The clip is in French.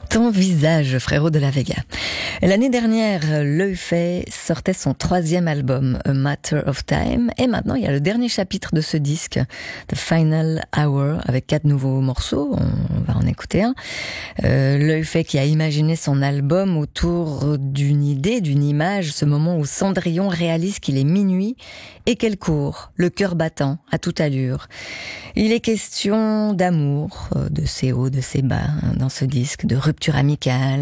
Ton visage, frérot de la Vega. L'année dernière, L'Œil Fait sortait son 3e album, A Matter of Time. Et maintenant, il y a le dernier chapitre de ce disque, The Final Hour, avec 4 nouveaux morceaux. On va en écouter un. L'Œil Fait qui a imaginé son album autour d'une idée, d'une image, ce moment où Cendrillon réalise qu'il est minuit et qu'elle court, le cœur battant, à toute allure. Il est question d'amour, de ses hauts, de ses bas, dans ce disque, de rupture amicale,